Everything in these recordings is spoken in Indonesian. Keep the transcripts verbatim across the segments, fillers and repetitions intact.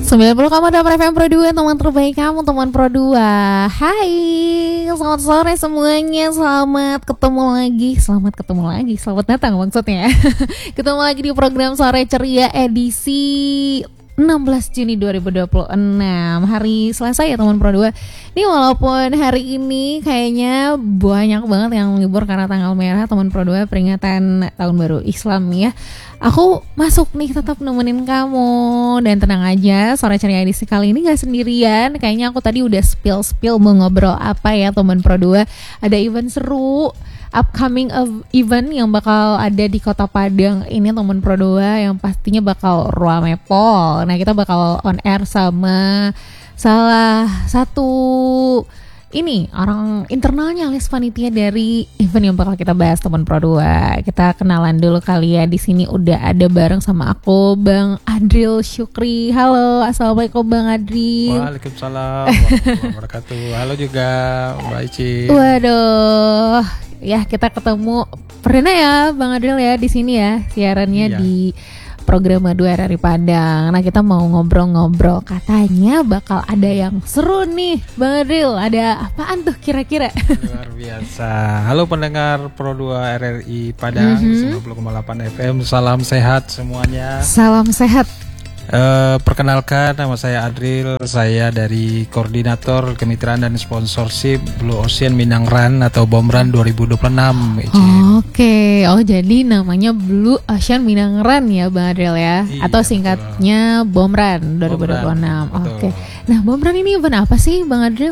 sembilan puluh koma delapan F M Pro dua, teman terbaik kamu, teman Pro dua. Hai, selamat sore semuanya. Selamat ketemu lagi. Selamat ketemu lagi. Selamat datang maksudnya. Ketemu lagi di program Sore Ceria edisi enam belas Juni dua ribu dua puluh enam, hari Selasa ya teman Pro dua. Ini walaupun hari ini kayaknya banyak banget yang libur karena tanggal merah teman Pro dua, peringatan tahun baru Islam ya. Aku masuk nih tetap nemenin kamu. Dan tenang aja, Sore Ceria edisi kali ini gak sendirian. Kayaknya aku tadi udah spill-spill mau ngobrol apa ya teman Pro dua. Ada event seru, upcoming event yang bakal ada di Kota Padang ini teman Pro dua, yang pastinya bakal rame pol. Nah, kita bakal on air sama salah satu ini orang internalnya alias panitia dari event yang bakal kita bahas teman Pro dua. Kita kenalan dulu kali ya. Di sini udah ada bareng sama aku Bang Adril Syukri. Halo, assalamualaikum Bang Adril. Waalaikumsalam warahmatullahi wabarakatuh. Halo juga Mbak Ici. Waduh, ya kita ketemu perdana ya Bang Adril ya di sini ya siarannya iya. Di program Madu R R I Padang. Nah, kita mau ngobrol-ngobrol, katanya bakal ada yang seru nih Bang Adril. Ada apaan tuh kira-kira? Luar biasa. Halo pendengar Pro dua R R I Padang mm-hmm. sembilan puluh koma delapan F M. Salam sehat semuanya. Salam sehat. Uh, perkenalkan, nama saya Adril, saya dari Koordinator Kemitraan dan Sponsorship Blue Ocean Minang Run atau BOMRAN dua ribu dua puluh enam. Oh, Oke, okay. Oh jadi namanya Blue Ocean Minang Run ya Bang Adril ya, iya, atau singkatnya BOMRAN dua ribu dua puluh enam. Oke, okay. Nah BOMRAN ini event apa sih Bang Adril?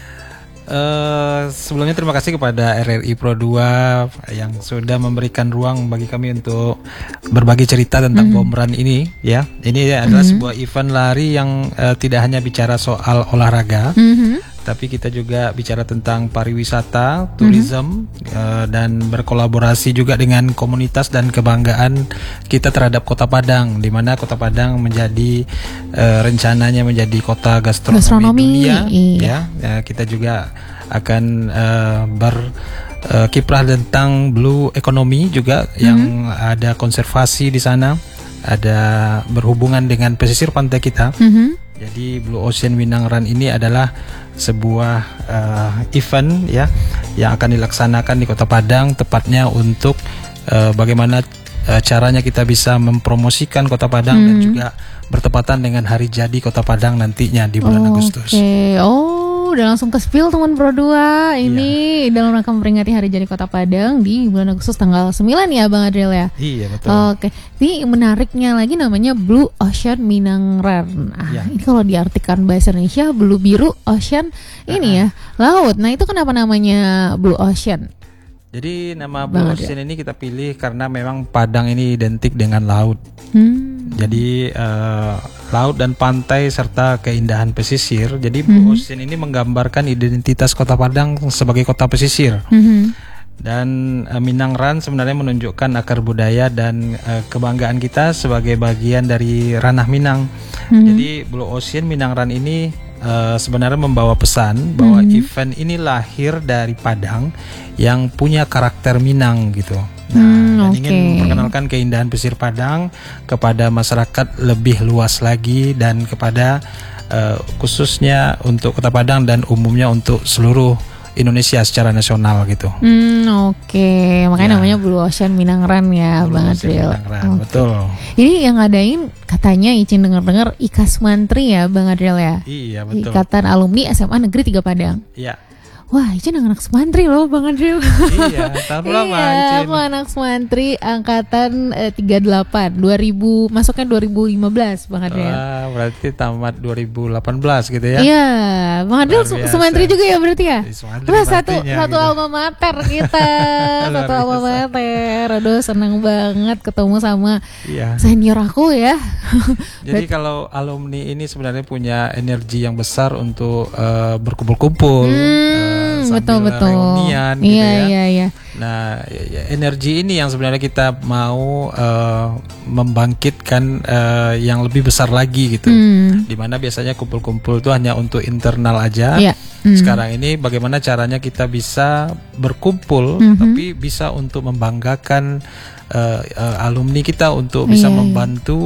Uh, sebelumnya terima kasih kepada R R I Pro dua yang sudah memberikan ruang bagi kami untuk berbagi cerita tentang mm-hmm. BOMRAN ini ya. Ini adalah mm-hmm. sebuah event lari yang uh, tidak hanya bicara soal olahraga, mm-hmm. tapi kita juga bicara tentang pariwisata, tourism, mm-hmm. uh, dan berkolaborasi juga dengan komunitas dan kebanggaan kita terhadap Kota Padang, di mana Kota Padang menjadi uh, rencananya menjadi kota gastronomi, gastronomi dunia. Iya. Ya, uh, kita juga akan uh, berkiprah uh, tentang blue economy juga, mm-hmm. yang ada konservasi di sana, ada berhubungan dengan pesisir pantai kita. Mm-hmm. Jadi Blue Ocean Minang Run ini adalah sebuah uh, event ya yang akan dilaksanakan di Kota Padang, tepatnya untuk uh, bagaimana uh, caranya kita bisa mempromosikan Kota Padang hmm. dan juga bertepatan dengan hari jadi Kota Padang nantinya di bulan oh, Agustus. Oke, okay. Oh udah langsung ke spill teman Pro dua. Ini yeah. dalam rangka memperingati hari jadi Kota Padang di bulan Agustus tanggal sembilan ya Bang Adril ya. Iya betul. Oke, ini menariknya lagi namanya Blue Ocean Minang Run. Ah, yeah. Ini kalau diartikan bahasa Indonesia Blue biru, Ocean ini uh-huh. ya laut. Nah itu kenapa namanya Blue Ocean? Jadi nama Blue Ocean ini kita pilih karena memang Padang ini identik dengan laut. Hmm. Jadi uh, laut dan pantai serta keindahan pesisir. Jadi Blue mm-hmm. Ocean ini menggambarkan identitas Kota Padang sebagai kota pesisir. Mm-hmm. Dan uh, Minang Run sebenarnya menunjukkan akar budaya dan uh, kebanggaan kita sebagai bagian dari ranah Minang. Mm-hmm. Jadi Blue Ocean Minang Run ini uh, sebenarnya membawa pesan bahwa mm-hmm. event ini lahir dari Padang yang punya karakter Minang gitu. Nah, hmm, dan okay. ingin memperkenalkan keindahan pesisir Padang kepada masyarakat lebih luas lagi dan kepada uh, khususnya untuk Kota Padang dan umumnya untuk seluruh Indonesia secara nasional gitu. Hmm, oke. Okay. Makanya ya. Namanya Blue Ocean Minang Run ya, Blue Bang Adril. Okay. Betul. Ini yang ngadain katanya izin dengar-dengar Ikas Mantri ya, Bang Adril ya. Iya, betul. Ikatan Alumni S M A Negeri tiga Padang. Iya. Wah, Icin anak semantri loh Bang Adril. Iya, tahun berapa Iya, aku anak semantri angkatan eh, tiga puluh delapan dua ribu, masuknya dua ribu lima belas Bang Adril. Wah, berarti tamat dua ribu delapan belas gitu ya. Iya, Bang Adril semantri juga ya berarti ya? Wah, satu satu gitu. alma mater kita. Satu alma mater. Aduh, senang banget ketemu sama iya. senior aku ya. Jadi kalau alumni ini sebenarnya punya energi yang besar untuk uh, berkumpul-kumpul. Hmm. Hmm, betul betul. Reunian, gitu iya, ya. iya, iya. Nah, energi ini yang sebenarnya kita mau uh, membangkitkan uh, yang lebih besar lagi gitu. Hmm. Dimana biasanya kumpul-kumpul itu hanya untuk internal aja. Yeah. Hmm. Sekarang ini bagaimana caranya kita bisa berkumpul, mm-hmm. tapi bisa untuk membanggakan uh, uh, alumni kita untuk bisa yeah, membantu yeah.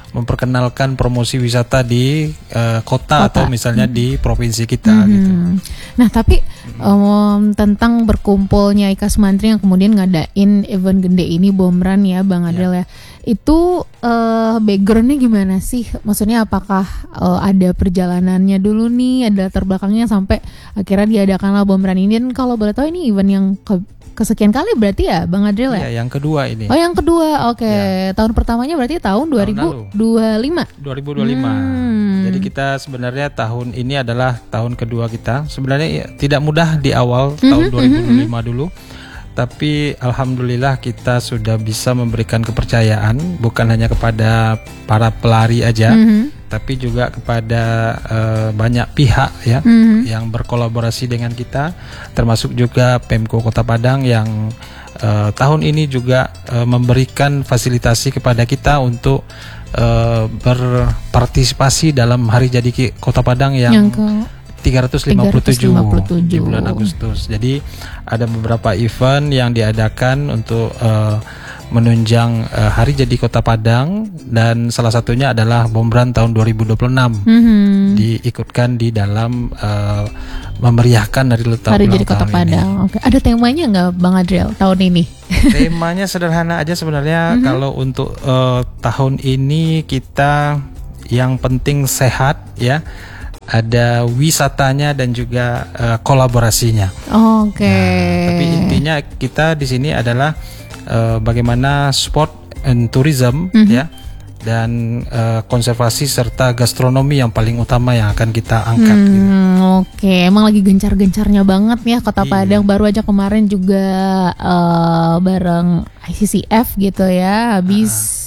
memperkenalkan promosi wisata di uh, kota, kota atau misalnya hmm. di provinsi kita hmm. gitu. Nah tapi hmm. um, tentang berkumpulnya Ika Sumantri yang kemudian ngadain event gede ini Bomran ya Bang Adel ya, ya. Itu uh, backgroundnya gimana sih? Maksudnya apakah uh, ada perjalanannya dulu nih, ada latar belakangnya sampai akhirnya diadakanlah Bomran ini? Dan kalau boleh tahu ini event yang ke kesekian kali berarti ya Bang Adel ya? Ya, yang kedua ini. Oh, yang kedua. Oke. Okay. Ya. Tahun pertamanya berarti tahun dua ribu dua puluh lima. dua ribu dua puluh lima. Hmm. Jadi kita sebenarnya tahun ini adalah tahun kedua kita. Sebenarnya ya, tidak mudah di awal mm-hmm, tahun dua ribu dua puluh lima mm-hmm. dulu. Tapi alhamdulillah kita sudah bisa memberikan kepercayaan bukan hanya kepada para pelari aja. Mm-hmm. Tapi juga kepada uh, banyak pihak ya mm-hmm. yang berkolaborasi dengan kita, termasuk juga Pemko Kota Padang yang uh, tahun ini juga uh, memberikan fasilitasi kepada kita untuk uh, berpartisipasi dalam Hari Jadi Kota Padang yang, yang ke tiga ratus lima puluh tujuh di bulan Agustus. Jadi ada beberapa event yang diadakan untuk uh, menunjang uh, Hari Jadi Kota Padang, dan salah satunya adalah Bomran tahun dua ribu dua puluh enam mm-hmm. diikutkan di dalam uh, memeriahkan Hari Ulang Hari Jadi Kota Padang. Oke, ada temanya nggak Bang Adriel tahun ini? Temanya sederhana aja sebenarnya. Mm-hmm. Kalau untuk uh, tahun ini kita yang penting sehat ya. Ada wisatanya dan juga uh, kolaborasinya. Oke. Okay. Nah, tapi intinya kita di sini adalah uh, bagaimana sport and tourism mm-hmm. ya, dan uh, konservasi serta gastronomi yang paling utama yang akan kita angkat. Hmm, gitu. Oke, okay. Emang lagi gencar-gencarnya banget ya Kota iya. Padang. Baru aja kemarin juga uh, bareng I C C F gitu ya, habis. Uh.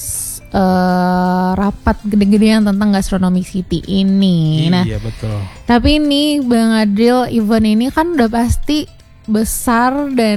Uh, rapat gede-gedean tentang gastronomi city ini. Nah, iya betul. Tapi ini Bang Adil, event ini kan udah pasti besar dan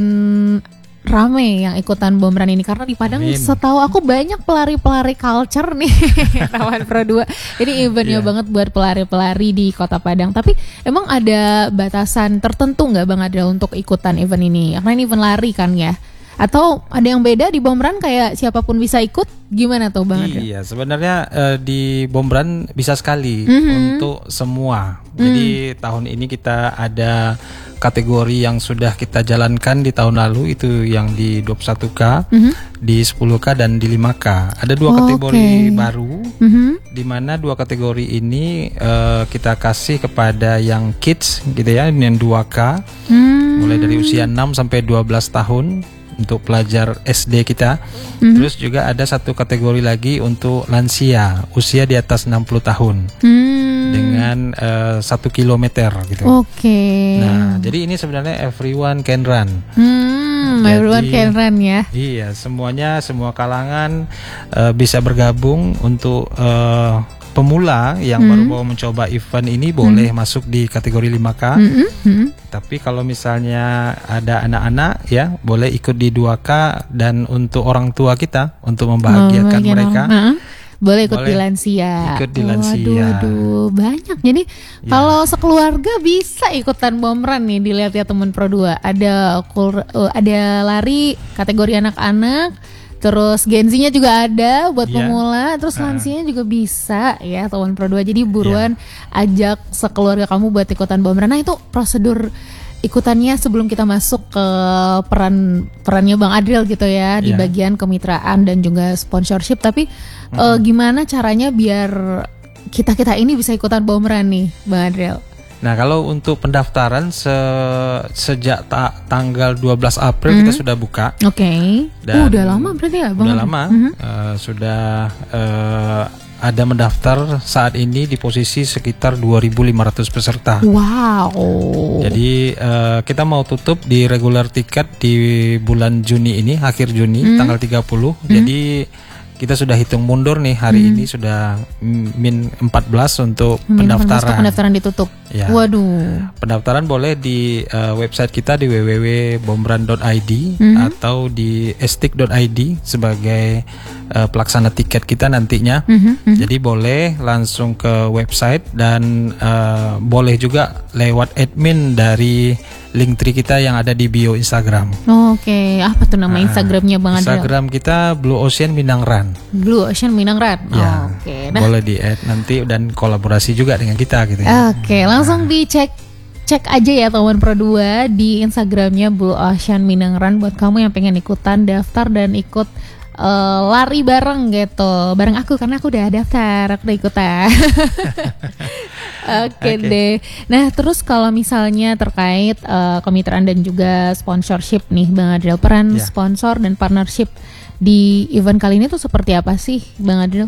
rame yang ikutan Bomran ini, karena di Padang Amin. Setahu aku banyak pelari-pelari culture nih Taman Pro dua. Ini eventnya yeah. banget buat pelari-pelari di Kota Padang. Tapi emang ada batasan tertentu nggak Bang Adil untuk ikutan event ini? Karena ini event lari kan ya. Atau ada yang beda di Bomran kayak siapapun bisa ikut? Gimana tuh Bang Adrian? Iya, sebenarnya uh, di Bomran bisa sekali mm-hmm. untuk semua. Mm. Jadi tahun ini kita ada kategori yang sudah kita jalankan di tahun lalu, itu yang di dua puluh satu K, mm-hmm. di sepuluh K dan di lima K. Ada dua oh, kategori okay. baru, mm-hmm. di mana dua kategori ini uh, kita kasih kepada yang kids gitu ya, yang dua K, mm. mulai dari usia enam sampai dua belas tahun. Untuk pelajar S D kita. Mm-hmm. Terus juga ada satu kategori lagi untuk lansia, usia di atas enam puluh tahun. Mm. Dengan uh, satu kilometer gitu. Oke. Okay. Nah, jadi ini sebenarnya everyone can run. Hmm, jadi, everyone can run ya. Iya, semuanya, semua kalangan uh, bisa bergabung. Untuk uh, pemula yang hmm. baru mau mencoba event ini boleh hmm. masuk di kategori lima K. Hmm. Hmm. Tapi kalau misalnya ada anak-anak ya boleh ikut di dua K, dan untuk orang tua kita untuk membahagiakan oh, mereka orang. Boleh ikut boleh di lansia. Ikut di lansia. Waduh, waduh, banyak. Jadi ya. Kalau sekeluarga bisa ikutan Bomran nih, dilihat ya teman Pro dua. Ada uh, ada lari kategori anak-anak. Terus Gen Z-nya juga ada buat yeah. pemula, terus uh. lansianya juga bisa ya teman Pro dua. Jadi buruan yeah. ajak sekeluarga kamu buat ikutan Bomran. Nah, itu prosedur ikutannya sebelum kita masuk ke peran perannya Bang Adriel gitu ya, yeah. di bagian kemitraan dan juga sponsorship. Tapi mm-hmm. uh, gimana caranya biar kita-kita ini bisa ikutan Bomran nih Bang Adriel? Nah, kalau untuk pendaftaran se- sejak ta- tanggal dua belas April mm-hmm. kita sudah buka. Oke. Okay. Uh, udah lama berarti ya, Bang? Udah lama. Mm-hmm. Uh, sudah uh, ada mendaftar saat ini di posisi sekitar dua ribu lima ratus peserta. Wow. Jadi uh, kita mau tutup di regular tiket di bulan Juni ini, akhir Juni, mm-hmm. tanggal tiga puluh. Mm-hmm. Jadi kita sudah hitung mundur nih, hari hmm. ini sudah min empat belas untuk min pendaftaran. Untuk pendaftaran ditutup. Ya. Waduh. Pendaftaran boleh di uh, website kita di w w w titik bomran titik i d hmm. atau di estik titik i d sebagai uh, pelaksana tiket kita nantinya. Hmm. Hmm. Jadi boleh langsung ke website, dan uh, boleh juga lewat admin dari link tree kita yang ada di bio Instagram. Oh, oke, okay. Apa tuh nama uh, Instagramnya Bang Adriel? Instagram kita Blue Ocean Minangran. Blue Ocean Minangran. Ya, oh, oke. Okay. Nah, boleh di add nanti dan kolaborasi juga dengan kita gitu ya. Oke, okay, langsung nah. dicek cek aja ya teman Pro dua di Instagramnya Blue Ocean Minangran buat kamu yang pengen ikutan daftar dan ikut Uh, lari bareng gitu, bareng aku karena aku udah daftar, aku udah ikutan. Oke okay okay. deh. Nah terus kalau misalnya terkait uh, kemitraan dan juga sponsorship nih Bang Adriel, peran yeah. sponsor dan partnership di event kali ini tuh seperti apa sih Bang Adriel?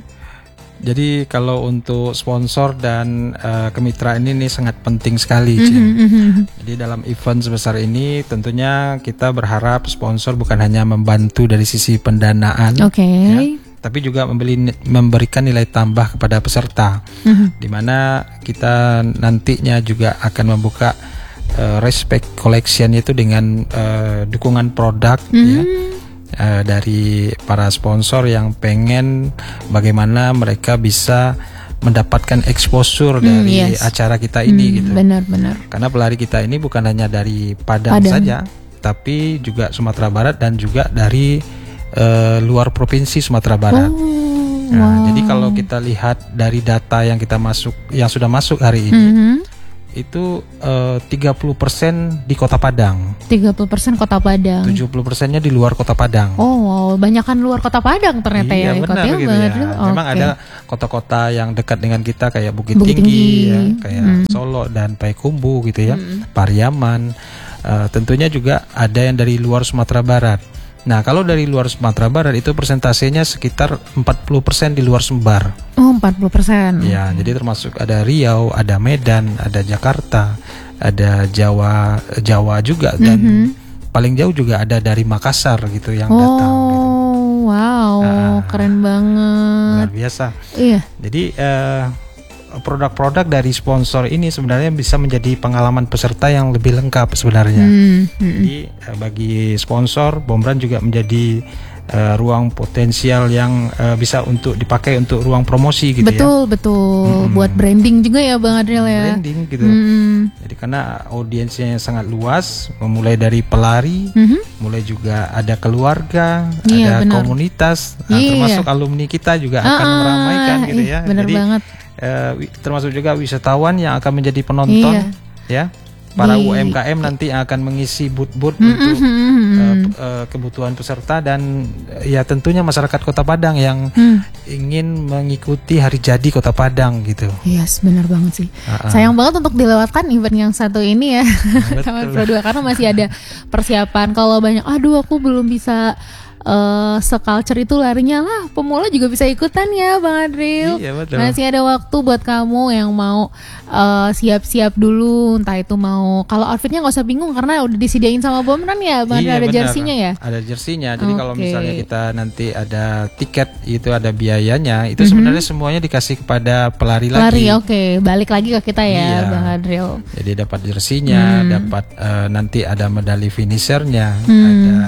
Jadi kalau untuk sponsor dan uh, kemitraan ini nih sangat penting sekali, Cin. Mm-hmm, mm-hmm. Jadi dalam event sebesar ini tentunya kita berharap sponsor bukan hanya membantu dari sisi pendanaan, okay. ya, tapi juga membeli, memberikan nilai tambah kepada peserta, mm-hmm. di mana kita nantinya juga akan membuka uh, respect collection itu dengan uh, dukungan produk, mm-hmm. ya. Uh, dari para sponsor yang pengen bagaimana mereka bisa mendapatkan exposure mm, dari yes. acara kita ini mm, gitu. Benar-benar. Karena pelari kita ini bukan hanya dari Padang, Padang saja, tapi juga Sumatera Barat dan juga dari uh, luar provinsi Sumatera Barat. Oh, nah, wow. Jadi kalau kita lihat dari data yang kita masuk, yang sudah masuk hari ini. Mm-hmm. Itu uh, tiga puluh persen di Kota Padang. tiga puluh persen Kota Padang. tujuh puluh persennya di luar Kota Padang. Oh, wow, banyakan luar Kota Padang ternyata iya, ya. Benar, gitu ya. Okay. Memang ada kota-kota yang dekat dengan kita kayak Bukit, Bukit Tinggi, Tinggi. Ya, kayak hmm. Solo dan Payakumbuh gitu ya, hmm. Pariaman. Uh, tentunya juga ada yang dari luar Sumatera Barat. Nah, kalau dari luar Sumatera Barat itu persentasenya sekitar empat puluh persen di luar Sumbar. Oh, empat puluh persen. Ya, jadi termasuk ada Riau, ada Medan, ada Jakarta, ada Jawa, Jawa juga dan mm-hmm. paling jauh juga ada dari Makassar gitu yang oh, datang gitu. Wow, nah, keren banget. Luar biasa. Iya. Jadi uh, produk-produk dari sponsor ini sebenarnya bisa menjadi pengalaman peserta yang lebih lengkap sebenarnya. Hmm, hmm. Jadi uh, bagi sponsor, BOMRAN juga menjadi uh, ruang potensial yang uh, bisa untuk dipakai untuk ruang promosi gitu. Betul, ya. Betul, betul. Hmm. Buat branding juga ya Bang Adriel ya. Branding gitu. Hmm. Jadi karena audiensnya sangat luas, memulai dari pelari, hmm. mulai juga ada keluarga, iya, ada benar. Komunitas, nah, iya. termasuk alumni kita juga akan ah, meramaikan gitu ya. Benar Jadi, banget. Uh, termasuk juga wisatawan yang akan menjadi penonton, iya. ya, para U M K M nanti yang akan mengisi booth-booth mm-hmm. untuk uh, uh, kebutuhan peserta dan uh, ya tentunya masyarakat Kota Padang yang mm. ingin mengikuti hari jadi Kota Padang gitu. Yes, benar banget sih. Uh-uh. Sayang banget untuk dilewatkan event yang satu ini ya, Taman Pro dua karena masih ada persiapan. Kalau banyak, aduh aku belum bisa. Uh, seculture itu larinya lah, pemula juga bisa ikutan ya Bang Adriel. Iya, betul. Masih ada waktu buat kamu yang mau uh, siap-siap dulu, entah itu mau, kalau outfitnya nggak usah bingung karena udah disediain sama BOMRAN ya Bang Adriel, iya, ada benar. jersinya ya. Ada jersinya, jadi okay. kalau misalnya kita nanti ada tiket itu ada biayanya, itu mm-hmm. sebenarnya semuanya dikasih kepada pelari, pelari lagi. Oke, okay. Balik lagi ke kita ya iya. Bang Adriel. Jadi dapat jersinya, hmm. dapat uh, nanti ada medali finishernya, hmm. ada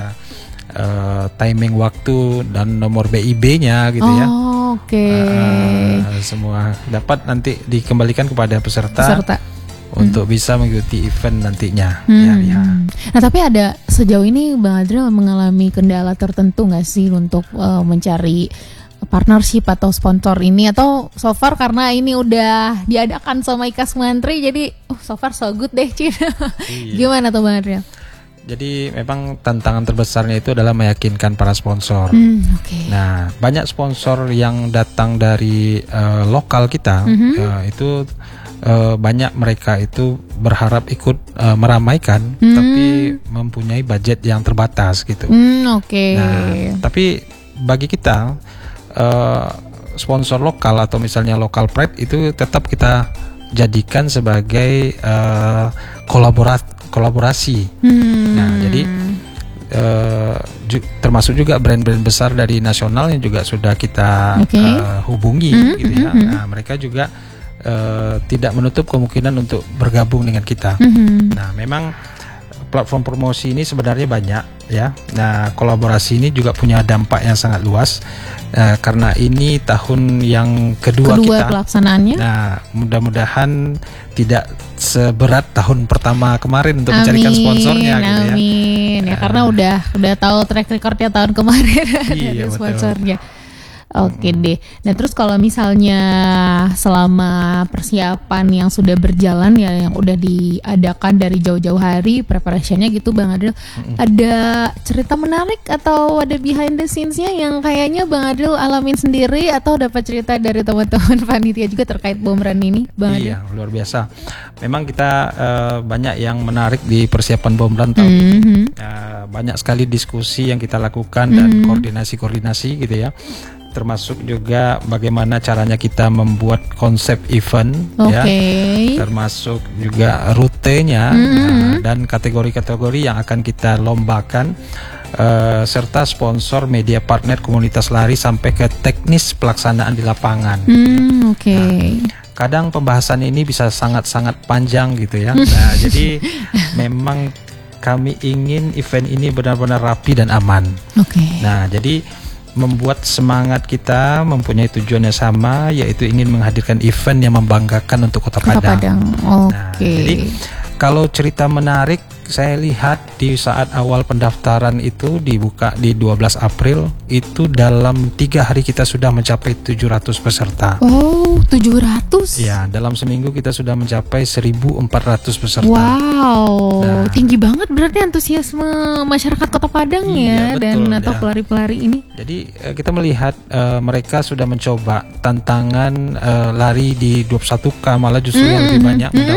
Uh, timing waktu dan nomor B I B-nya gitu oh, ya. Oke. Okay. Uh, semua dapat nanti dikembalikan kepada peserta, peserta. untuk hmm. bisa mengikuti event nantinya. Hmm. Ya, ya. Nah tapi ada sejauh ini Bang Adriel mengalami kendala tertentu nggak sih untuk uh, mencari partnership atau sponsor ini, atau so far karena ini udah diadakan sama Ikas Mantri jadi uh, so far so good deh Cin. Iya. Gimana tuh Bang Adriel? Jadi memang tantangan terbesarnya itu adalah meyakinkan para sponsor. Hmm, okay. Nah, banyak sponsor yang datang dari uh, lokal kita, mm-hmm. uh, itu uh, banyak mereka itu berharap ikut uh, meramaikan, mm. tapi mempunyai budget yang terbatas gitu. Mm, Oke. Okay. Nah, tapi bagi kita uh, sponsor lokal atau misalnya local pride itu tetap kita jadikan sebagai uh, kolaborasi. kolaborasi. Hmm. Nah, jadi uh, ju- termasuk juga brand-brand besar dari nasional yang juga sudah kita okay. uh, hubungi, mm-hmm. gitu ya. Nah, mereka juga uh, tidak menutup kemungkinan untuk bergabung dengan kita. Mm-hmm. Nah, memang platform promosi ini sebenarnya banyak, ya. Nah, kolaborasi ini juga punya dampak yang sangat luas uh, karena ini tahun yang kedua, kedua kita pelaksanaannya. Nah, mudah-mudahan tidak seberat tahun pertama kemarin untuk Amin, mencarikan sponsornya gitu ya. Amin. Ya, Uh, karena udah udah tahu track recordnya tahun kemarin Iya, dari betul. sponsornya. Oke deh. Nah terus kalau misalnya selama persiapan yang sudah berjalan ya, yang udah diadakan dari jauh-jauh hari preparationnya gitu Bang Adil, Mm-mm. ada cerita menarik atau ada behind the scenes-nya yang kayaknya Bang Adil alamin sendiri atau dapat cerita dari teman-teman panitia juga terkait bom run ini, Bang Adil? Iya, luar biasa. Memang kita uh, banyak yang menarik di persiapan bom run tahun ini. Mhm. Uh, banyak sekali diskusi yang kita lakukan dan Mhm. koordinasi-koordinasi gitu ya. Termasuk juga bagaimana caranya kita membuat konsep event Oke. ya. Termasuk juga rutenya Mhm. uh, dan kategori-kategori yang akan kita lombakan. Uh, serta sponsor, media partner, komunitas lari sampai ke teknis pelaksanaan di lapangan. Hmm, oke. Kadang pembahasan ini bisa sangat-sangat panjang gitu ya. Nah, jadi memang kami ingin event ini benar-benar rapi dan aman. Oke. Nah, jadi membuat semangat kita mempunyai tujuan yang sama, yaitu ingin menghadirkan event yang membanggakan untuk Kota Kota Padang. Padang. Nah, Oke. jadi kalau cerita menarik, saya lihat di saat awal pendaftaran itu dibuka di dua belas April, itu dalam tiga hari kita sudah mencapai tujuh ratus peserta. Oh, tujuh ratus. Ya, dalam seminggu kita sudah mencapai seribu empat ratus peserta. Wow, Nah. tinggi banget berarti antusiasme masyarakat Kota Padang Iya, ya, dan betul, atau ya. pelari-pelari ini. Jadi eh, kita melihat eh, mereka sudah mencoba tantangan eh, lari di dua puluh satu K, malah justru yang lebih Mhm, banyak mhm.